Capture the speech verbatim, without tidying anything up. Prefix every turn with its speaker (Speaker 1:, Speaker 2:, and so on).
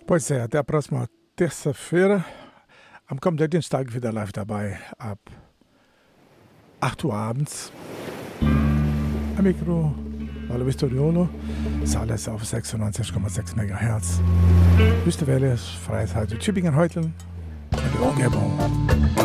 Speaker 1: Pois é, até a próxima terça-feira. Am kommenden Dienstag wieder live dabei ab acht Uhr abends. Am Mikro, Valo Vistoriolo, ist alles auf sechsundneunzig Komma sechs Megahertz. Wüste Welle, Freiheit, Tübingen, Heuteln und die Umgebung.